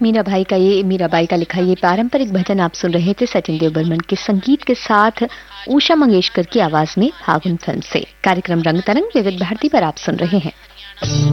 मीराबाई का लिखा ये पारंपरिक भजन आप सुन रहे थे सचिन देव बर्मन के संगीत के साथ उषा मंगेशकर की आवाज में फागुन फिल्म से। कार्यक्रम रंग तरंग विविध भारती पर आप सुन रहे हैं।